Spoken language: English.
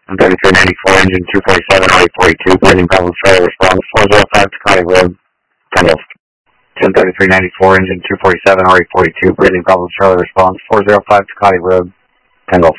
3394 engine 247 RE42, breathing problems, failure response 405 Tacony Road, Kendall. 103394 engine 247 RE42, breathing problems, failure response 405 Tacony Road, Kendall.